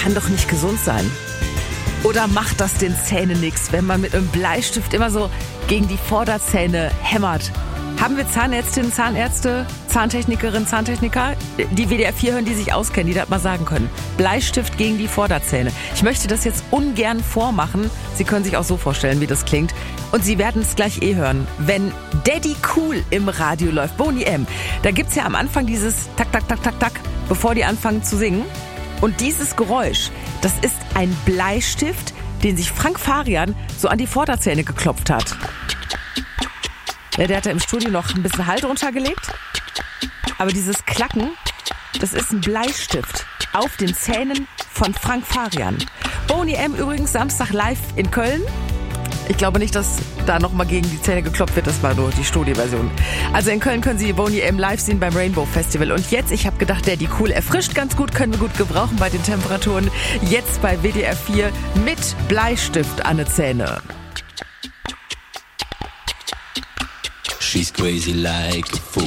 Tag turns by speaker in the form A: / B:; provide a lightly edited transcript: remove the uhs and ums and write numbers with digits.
A: kann doch nicht gesund sein. Oder macht das den Zähnen nichts, wenn man mit einem Bleistift immer so gegen die Vorderzähne hämmert? Haben wir Zahnärztinnen, Zahnärzte, Zahntechnikerinnen, Zahntechniker, die WDR 4 hören, die sich auskennen, die das mal sagen können? Bleistift gegen die Vorderzähne. Ich möchte das jetzt ungern vormachen. Sie können sich auch so vorstellen, wie das klingt. Und Sie werden es gleich hören, wenn Daddy Cool im Radio läuft. Boney M. Da gibt's ja am Anfang dieses Tak, Tak, Tak, Tak, Tak, bevor die anfangen zu singen. Und dieses Geräusch, das ist ein Bleistift, den sich Frank Farian so an die Vorderzähne geklopft hat. Ja, der hat da im Studio noch ein bisschen Halt runtergelegt. Aber dieses Klacken, das ist ein Bleistift auf den Zähnen von Frank Farian. Boney M. übrigens Samstag live in Köln. Ich glaube nicht, dass da nochmal gegen die Zähne geklopft wird. Das war nur die Studioversion. Also in Köln können Sie Boney M. live sehen beim Rainbow Festival. Und jetzt, ich habe gedacht, Daddy Cool erfrischt ganz gut, können wir gut gebrauchen bei den Temperaturen. Jetzt bei WDR 4 mit Bleistift an den Zähne.
B: She's crazy like a fool.